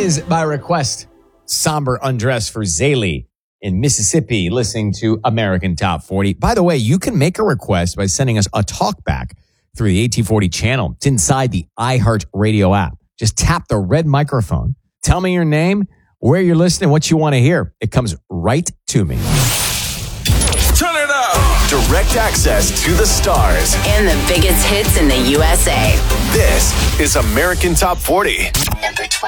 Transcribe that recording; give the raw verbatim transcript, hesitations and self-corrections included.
is by request. Somber undress for Zaylee in Mississippi, listening to American Top forty. By the way, you can make a request by sending us a talkback through the A T forty channel. It's inside the iHeartRadio app. Just tap the red microphone. Tell me your name, where you're listening, what you want to hear. It comes right to me. Turn it up. Direct access to the stars and the biggest hits in the U S A. This is American Top forty. Number twenty.